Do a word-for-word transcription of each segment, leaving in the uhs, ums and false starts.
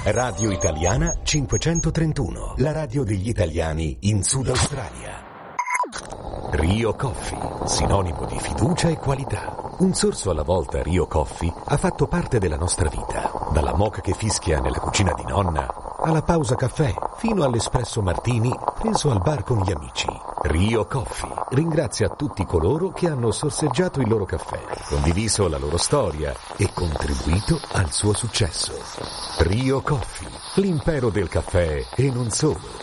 Radio Italiana cinquecentotrentuno, la radio degli italiani in Sud Australia. Rio Coffee, sinonimo di fiducia e qualità. Un sorso alla volta Rio Coffee ha fatto parte della nostra vita. Dalla moka che fischia nella cucina di nonna, alla pausa caffè, fino all'espresso martini preso al bar con gli amici. Rio Coffee ringrazia tutti coloro che hanno sorseggiato il loro caffè, condiviso la loro storia e contribuito al suo successo. Rio Coffee, l'impero del caffè e non solo.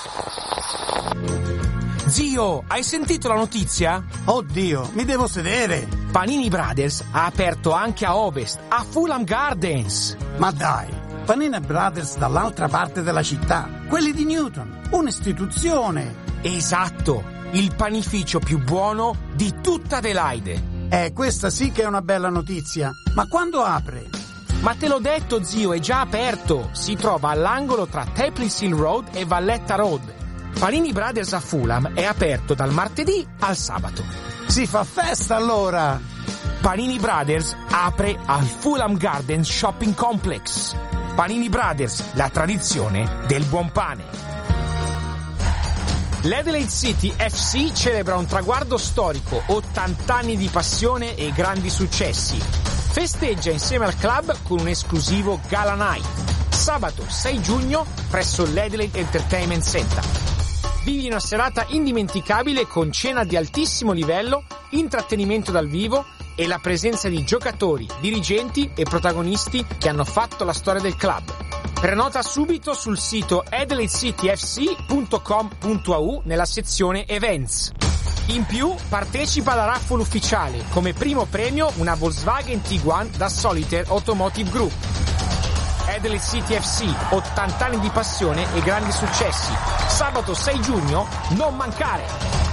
Zio, hai sentito la notizia? Oddio, mi devo sedere. Panini Brothers ha aperto anche a Ovest, a Fulham Gardens. Ma dai, Panini Brothers dall'altra parte della città, quelli di Newton, un'istituzione. Esatto, il panificio più buono di tutta Adelaide. Eh, questa sì che è una bella notizia. Ma quando apre? Ma te l'ho detto, zio, è già aperto. Si trova all'angolo tra Tapley Hill Road e Valletta Road. Panini Brothers a Fulham è aperto dal martedì al sabato. Si fa festa allora! Panini Brothers apre al Fulham Gardens Shopping Complex. Panini Brothers, la tradizione del buon pane. L'Adelaide City F C celebra un traguardo storico, ottanta anni di passione e grandi successi. Festeggia insieme al club con un esclusivo Gala Night. Sabato sei giugno presso l'Adelaide Entertainment Center. Vivi una serata indimenticabile con cena di altissimo livello, intrattenimento dal vivo e la presenza di giocatori, dirigenti e protagonisti che hanno fatto la storia del club. Prenota subito sul sito adelaide city f c punto com punto a u nella sezione Events. In più partecipa alla raffle ufficiale, come primo premio una Volkswagen Tiguan da Solitaire Automotive Group. Adelaide City F C, ottanta anni di passione e grandi successi. Sabato sei giugno, non mancare!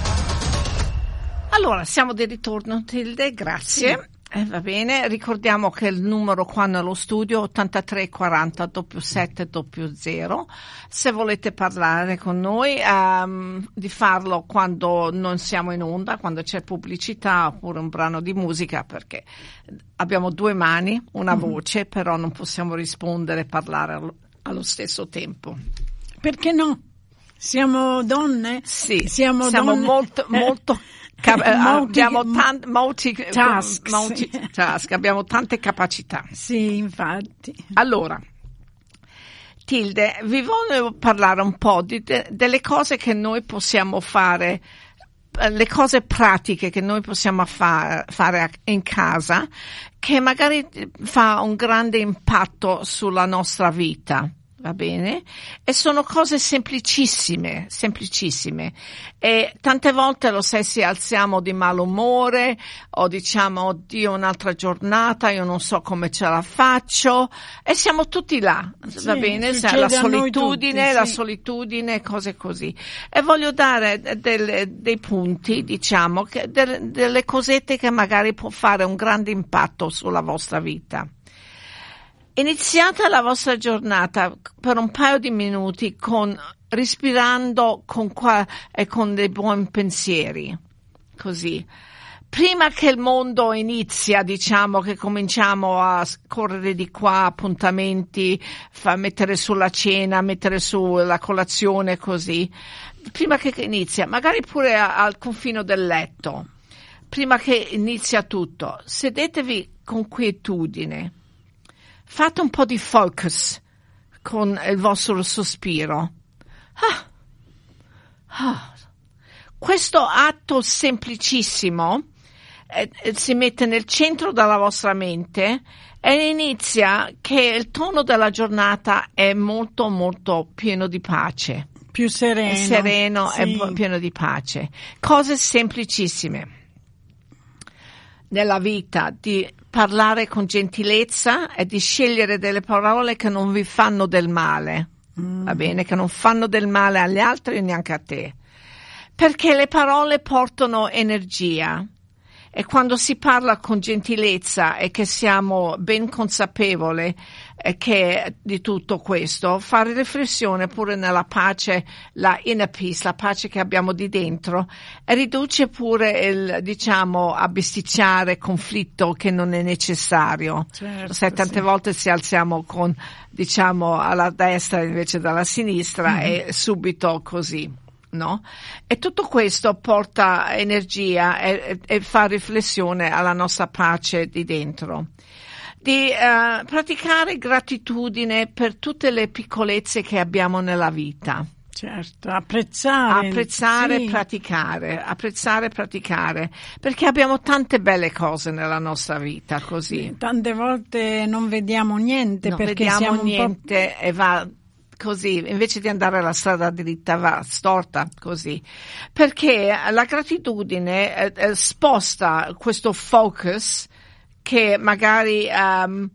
Allora, siamo di ritorno, Tilde, grazie. Sì. Eh, va bene, ricordiamo che il numero qua nello studio ottantatré quaranta sette sette zero. Se volete parlare con noi, um, di farlo quando non siamo in onda, quando c'è pubblicità oppure un brano di musica, perché abbiamo due mani, una mm. voce, però non possiamo rispondere e parlare allo, allo stesso tempo. Perché no? Siamo donne? Sì, siamo, siamo donne. molto, molto Cap- multi, abbiamo tan- multi, task, multi sì. task, abbiamo tante capacità. Sì, infatti. Allora, Tilde, vi voglio parlare un po' di, de- delle cose che noi possiamo fare, le cose pratiche che noi possiamo fa- fare in casa, che magari fa un grande impatto sulla nostra vita. Va bene? E sono cose semplicissime, semplicissime. E tante volte lo sai, si alziamo di malumore o diciamo, oddio, un'altra giornata, io non so come ce la faccio, e siamo tutti là, sì, va bene? La solitudine, tutti, la sì. solitudine, cose così. E voglio dare delle, dei punti, diciamo, che, delle, delle cosette che magari può fare un grande impatto sulla vostra vita. Iniziate la vostra giornata per un paio di minuti con respirando con qua e con dei buoni pensieri, così. Prima che il mondo inizia, diciamo che cominciamo a correre di qua, appuntamenti, fa mettere sulla cena, mettere sulla colazione, così. Prima che inizia, magari pure a, al confine del letto, prima che inizia tutto, sedetevi con quietudine. Fate un po' di focus con il vostro sospiro. Ah, ah. Questo atto semplicissimo eh, si mette nel centro della vostra mente e inizia che il tono della giornata è molto molto pieno di pace. Più sereno. È sereno sì. e pieno di pace. Cose semplicissime nella vita, di parlare con gentilezza e di scegliere delle parole che non vi fanno del male, mm. va bene? Che non fanno del male agli altri e neanche a te. Perché le parole portano energia E quando si parla con gentilezza e che siamo ben consapevoli eh, che di tutto questo, fare riflessione pure nella pace, la inner peace, la pace che abbiamo di dentro, e riduce pure il, diciamo, a bisticciare conflitto che non è necessario. Certo, Sai, tante sì. volte ci alziamo con, diciamo, alla destra invece dalla sinistra mm-hmm. e subito così. No? E tutto questo porta energia e, e fa riflessione alla nostra pace di dentro. Di uh, praticare gratitudine per tutte le piccolezze che abbiamo nella vita. Certo, apprezzare. Apprezzare, sì. praticare, apprezzare, praticare, perché abbiamo tante belle cose nella nostra vita, così. Tante volte non vediamo niente non perché vediamo siamo niente un po'... e va così, invece di andare la strada dritta va storta così, perché la gratitudine eh, eh, sposta questo focus che magari um,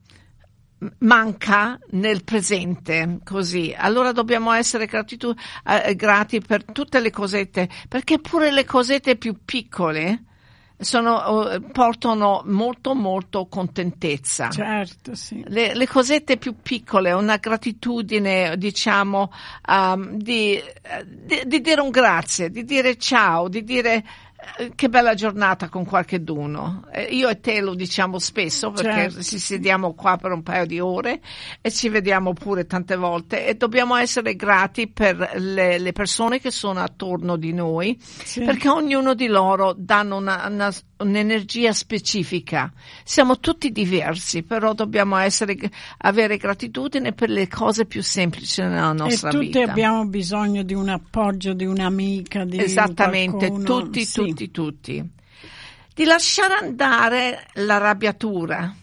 manca nel presente, così. Allora dobbiamo essere gratitu- eh, grati per tutte le cosette, perché pure le cosette più piccole sono, uh, portano molto molto contentezza. Certo, sì. Le, le cosette più piccole, una gratitudine, diciamo, um, di, di, di dire un grazie, di dire ciao, di dire eh, che bella giornata con qualcheduno. Eh, io e te lo diciamo spesso perché certo. ci sediamo qua per un paio di ore e ci vediamo pure tante volte e dobbiamo essere grati per le, le persone che sono attorno di noi, sì. perché ognuno di loro danno una, una un'energia specifica. Siamo tutti diversi, però dobbiamo essere, avere gratitudine per le cose più semplici nella nostra vita. E tutti vita. abbiamo bisogno di un appoggio, di un'amica, di Esattamente, qualcuno. tutti, sì. tutti, tutti. Di lasciare andare l'arrabbiatura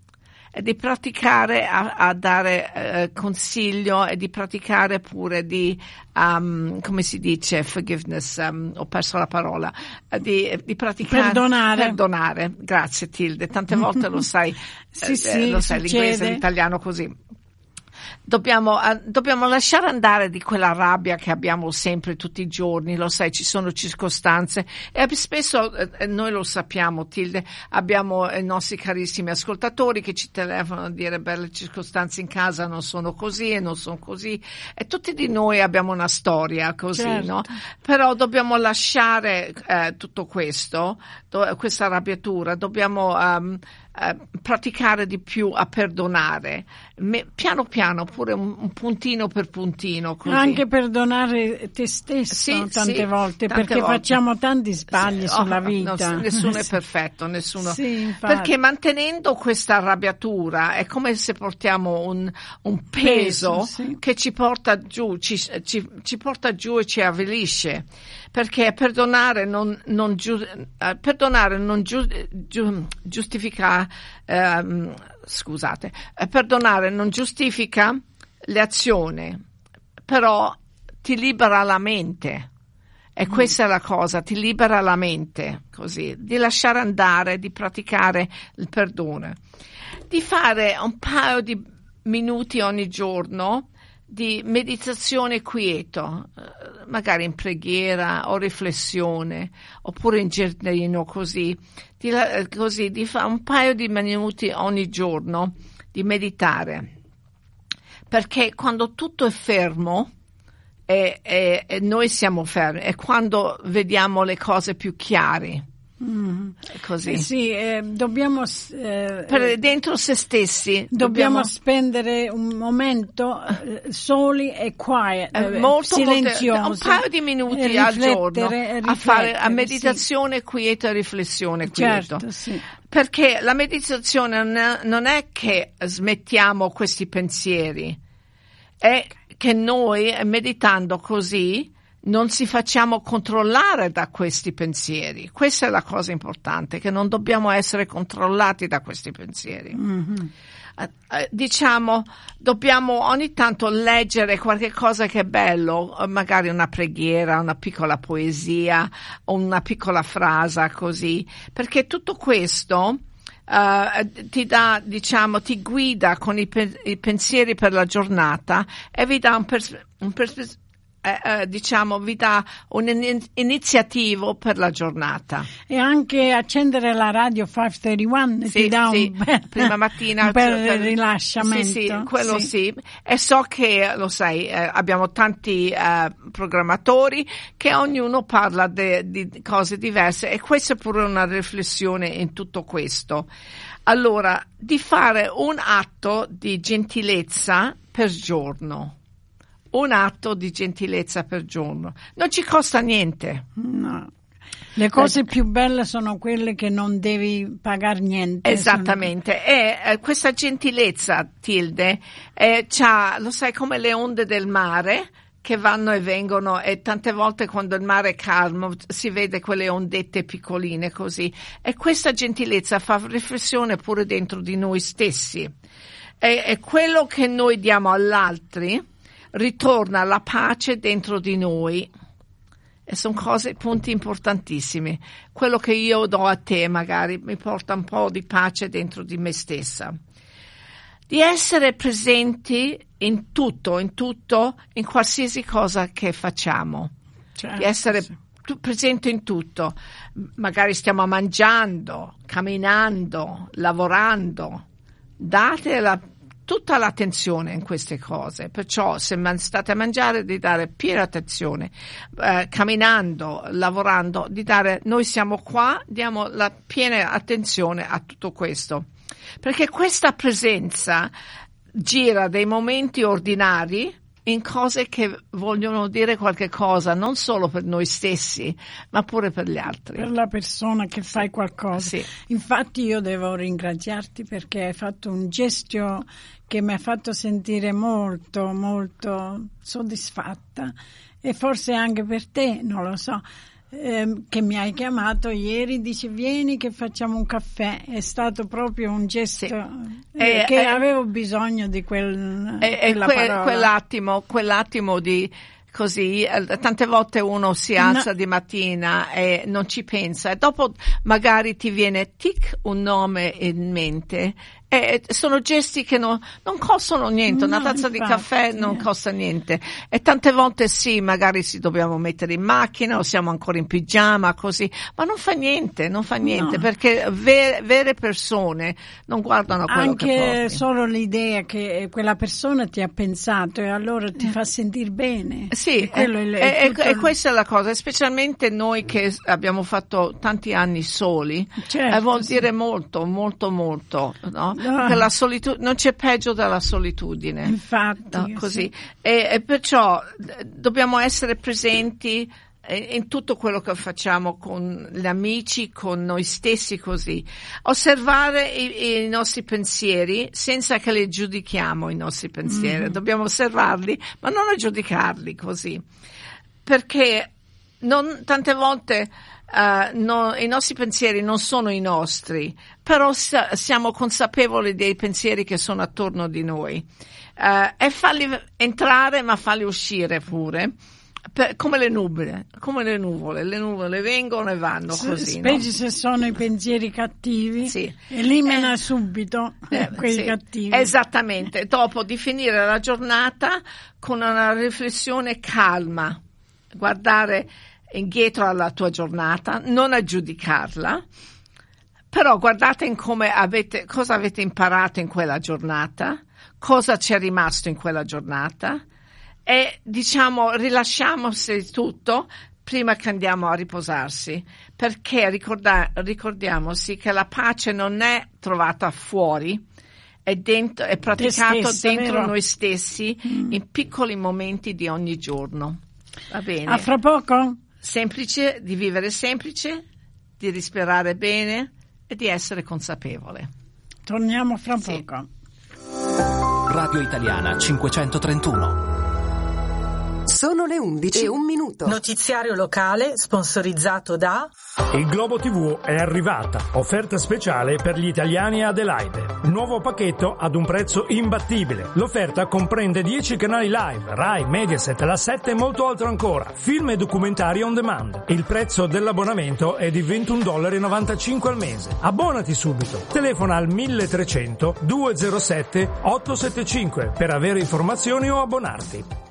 e di praticare a, a dare eh, consiglio e di praticare pure di, um, come si dice, forgiveness, um, ho perso la parola, eh, di, di praticare. Perdonare. Perdonare, grazie Tilde, tante volte lo sai, sì, eh, sì, lo sai succede. L'inglese e l'italiano così. Dobbiamo, eh, dobbiamo lasciare andare di quella rabbia che abbiamo sempre tutti i giorni, lo sai, ci sono circostanze e spesso eh, noi lo sappiamo, Tilde, abbiamo i nostri carissimi ascoltatori che ci telefonano a dire beh, le circostanze in casa non sono così e non sono così e tutti di noi abbiamo una storia così, certo. no? Però dobbiamo lasciare eh, tutto questo, do, questa arrabbiatura, dobbiamo um, Uh, praticare di più a perdonare, Me, piano piano, pure un, un puntino per puntino. Così. Anche perdonare te stesso sì, tante sì, volte, tante perché volte. facciamo tanti sbagli sì, sulla oh, vita. No, nessuno è perfetto, nessuno. Sì, perché mantenendo questa arrabbiatura è come se portiamo un, un peso, peso sì. che ci porta giù, ci, ci, ci porta giù e ci avvilisce. Perché perdonare non, non, giu, uh, perdonare non giu, giu, giustifica, uh, scusate, uh, perdonare non giustifica le azioni, però ti libera la mente. E mm. questa è la cosa, ti libera la mente, così, di lasciare andare, di praticare il perdono, di fare un paio di minuti ogni giorno di meditazione quieto, magari in preghiera o riflessione, oppure in giardino così, di, così, di fare un paio di minuti ogni giorno di meditare, perché quando tutto è fermo e, e, e noi siamo fermi, è quando vediamo le cose più chiare. Mm. Così. Eh sì, eh, dobbiamo eh, per dentro se stessi dobbiamo, dobbiamo spendere un momento eh, soli e quiet, eh, molto, silenziosi, molto, un paio di minuti al giorno a fare a meditazione sì. quieta e riflessione quieta, certo, sì. Perché la meditazione non è, non è che smettiamo questi pensieri, è che noi meditando così non ci facciamo controllare da questi pensieri. Questa è la cosa importante, che non dobbiamo essere controllati da questi pensieri. Mm-hmm. Eh, eh, diciamo, dobbiamo ogni tanto leggere qualche cosa che è bello, magari una preghiera, una piccola poesia o una piccola frase così, perché tutto questo Uh, ti dà, diciamo, ti guida con i, pe- i pensieri per la giornata e vi dà un, pers- un, pers- eh, eh, diciamo, vi dà un'iniziativa per la giornata. E anche accendere la radio cinquecentotrentuno sì, ti dà sì. un bel, prima mattina un bel per, rilasciamento. Sì, sì, quello sì. sì. E so che, lo sai, eh, abbiamo tanti eh, programmatori che ognuno parla de, di cose diverse, e questa è pure una riflessione in tutto questo. Allora, di fare un atto di gentilezza per giorno. Un atto di gentilezza per giorno. Non ci costa niente. No. Le cose eh, più belle sono quelle che non devi pagare niente. Esattamente. Sono... E eh, questa gentilezza, Tilde, eh, c'ha, lo sai, come le onde del mare che vanno e vengono, e tante volte quando il mare è calmo si vede quelle ondette piccoline così, e questa gentilezza fa riflessione pure dentro di noi stessi, e, e quello che noi diamo agli altri ritorna la pace dentro di noi, e sono cose, punti importantissimi. Quello che io do a te magari mi porta un po' di pace dentro di me stessa. Di essere presenti in tutto, in tutto, in qualsiasi cosa che facciamo. Certo, di essere sì. t- presente in tutto. Magari stiamo mangiando, camminando, lavorando. Date la, tutta l'attenzione in queste cose. Perciò se man- state a mangiare, di dare piena attenzione. Eh, camminando, lavorando, di dare, noi siamo qua, diamo la piena attenzione a tutto questo. Perché questa presenza gira dei momenti ordinari in cose che vogliono dire qualche cosa, non solo per noi stessi, ma pure per gli altri. Per la persona che fai qualcosa. Sì. Infatti io devo ringraziarti perché hai fatto un gesto che mi ha fatto sentire molto, molto soddisfatta, e forse anche per te, non lo so. Eh, che mi hai chiamato ieri, dice vieni che facciamo un caffè. È stato proprio un gesto, sì. eh, eh, che eh, avevo bisogno di quel, eh, quella que, parola. Quell'attimo, quell'attimo di così, eh, tante volte uno si alza no. di mattina e non ci pensa, e dopo magari ti viene tic un nome in mente. E sono gesti che non, non costano niente, no, una tazza infatti, di caffè non eh. costa niente, e tante volte sì, magari si dobbiamo mettere in macchina o siamo ancora in pigiama così, ma non fa niente, non fa niente, no. perché vere, vere persone non guardano quello anche che porti. Anche solo l'idea che quella persona ti ha pensato e allora ti fa sentire bene. Sì, e, è, è, è e, e questa è la cosa, specialmente noi che abbiamo fatto tanti anni soli, certo, eh, vuol sì. dire molto, molto, molto, no? No. La solitu- non c'è peggio della solitudine. Infatti. No, così. Sì. E, e perciò dobbiamo essere presenti in tutto quello che facciamo con gli amici, con noi stessi così. Osservare i, i nostri pensieri senza che li giudichiamo i nostri pensieri. Mm-hmm. Dobbiamo osservarli, ma non giudicarli così. Perché non, tante volte Uh, no, i nostri pensieri non sono i nostri, però sa- siamo consapevoli dei pensieri che sono attorno di noi, uh, e farli entrare ma farli uscire pure, per, come le nuvole, come le nuvole, le nuvole vengono e vanno S- così. Specie no? se sono i pensieri cattivi, sì. elimina eh, subito eh, quelli sì, cattivi. Esattamente, dopo di finire la giornata con una riflessione calma, guardare indietro alla tua giornata, non a giudicarla, però guardate in come avete, cosa avete imparato in quella giornata, cosa c'è rimasto in quella giornata, e diciamo rilasciamoci tutto prima che andiamo a riposarsi, perché ricorda, ricordiamoci che la pace non è trovata fuori, è, dentro, è praticato stessa, dentro vero? Noi stessi, mm. in piccoli momenti di ogni giorno. Va bene? A fra poco? Semplice, di vivere semplice, di respirare bene e di essere consapevole. Torniamo fra sì. poco. Radio Italiana cinquecentotrentuno. Sono le undici e un minuto. Notiziario locale sponsorizzato da Il Globo tivù è arrivata. Offerta speciale per gli italiani a Adelaide. Nuovo pacchetto ad un prezzo imbattibile. L'offerta comprende dieci canali live, Rai, Mediaset, La sette e molto altro ancora. Film e documentari on demand. Il prezzo dell'abbonamento è di ventuno virgola novantacinque dollari al mese. Abbonati subito. Telefona al milletrecento duecentosette ottocentosettantacinque per avere informazioni o abbonarti.